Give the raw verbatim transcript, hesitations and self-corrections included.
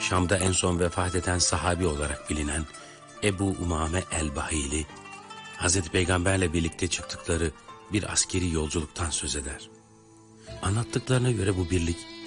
Şam'da en son vefat eden sahabi olarak bilinen Ebu Umame el-Bahili, Hazreti Peygamberle birlikte çıktıkları bir askeri yolculuktan söz eder. Anlattıklarına göre bu birlik